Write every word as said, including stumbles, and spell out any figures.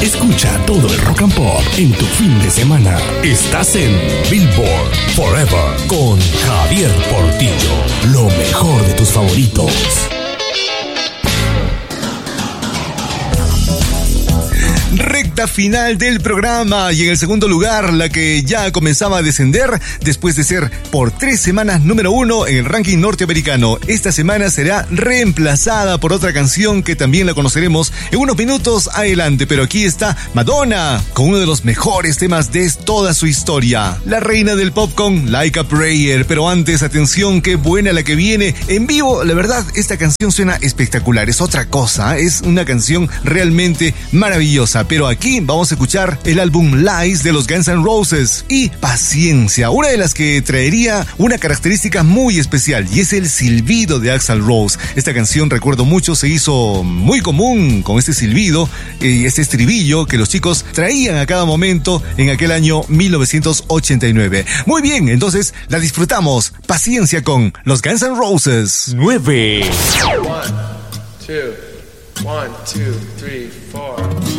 Escucha todo el rock and pop en tu fin de semana. Estás en Billboard Forever con Javier Portillo. Lo mejor de tus favoritos. Recta final del programa y en el segundo lugar la que ya comenzaba a descender después de ser por tres semanas número uno en el ranking norteamericano. Esta semana será reemplazada por otra canción que también la conoceremos en unos minutos adelante, pero aquí está Madonna con uno de los mejores temas de toda su historia, la reina del pop con Like a Prayer. Pero antes, atención, qué buena la que viene en vivo. La verdad, esta canción suena espectacular, es otra cosa, es una canción realmente maravillosa. Pero aquí vamos a escuchar el álbum Lies de los Guns N' Roses y Paciencia, una de las que traería una característica muy especial y es el silbido de Axl Rose. Esta canción, recuerdo mucho, se hizo muy común con este silbido y este estribillo que los chicos traían a cada momento en aquel año mil novecientos ochenta y nueve. Muy bien, entonces la disfrutamos. Paciencia con los Guns N' Roses. nueve. One, two, one, two, three, four.